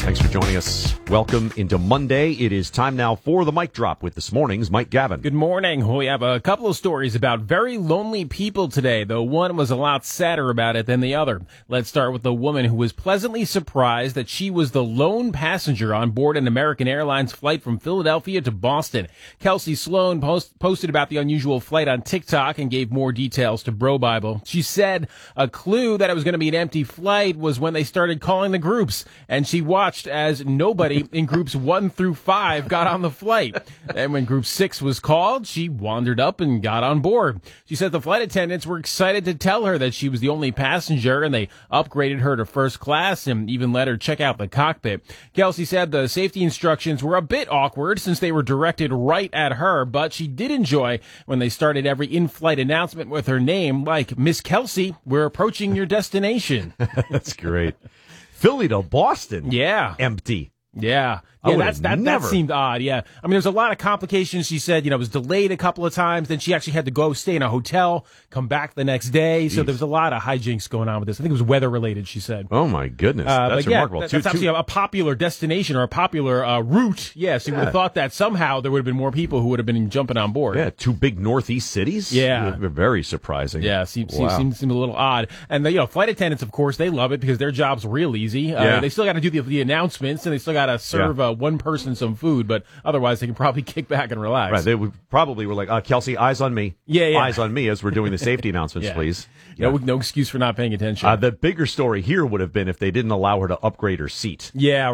Thanks for joining us. Welcome into Monday. It is time now for the Mic Drop with this morning's Mike Gavin. Good morning. We have a couple of stories about very lonely people today, though one was a lot sadder about it than the other. Let's start with the woman who was pleasantly surprised that she was the lone passenger on board an American Airlines flight from Philadelphia to Boston. Kelsey Sloan posted about the unusual flight on TikTok and gave more details to Bro Bible. She said a clue that it was going to be an empty flight was when they started calling the groups, and she watched as nobody in groups 1 through 5 got on the flight. And when group 6 was called, she wandered up and got on board. She said the flight attendants were excited to tell her that she was the only passenger, and they upgraded her to first class and even let her check out the cockpit. Kelsey said the safety instructions were a bit awkward since they were directed right at her, but she did enjoy when they started every in-flight announcement with her name, like, "Miss Kelsey, we're approaching your destination." That's great. Philly to Boston. Yeah. Empty. Yeah. That seemed odd. Yeah. I mean, there's a lot of complications. She said, it was delayed a couple of times. Then she actually had to go stay in a hotel, come back the next day. So there was a lot of hijinks going on with this. I think it was weather related, she said. Oh my goodness. That's remarkable. That's actually a popular destination or a popular route. Yes. You would have thought that somehow there would have been more people who would have been jumping on board. Yeah. 2 big Northeast cities. Yeah. Very surprising. Yeah. Seems a little odd. And the, flight attendants, of course, they love it because their job's real easy. They still got to do the announcements, and they still got to serve one person some food, but otherwise they can probably kick back and relax. Right. They probably were like, Kelsey, eyes on me. Yeah. Eyes on me as we're doing the safety announcements, please. No excuse for not paying attention. The bigger story here would have been if they didn't allow her to upgrade her seat. Yeah.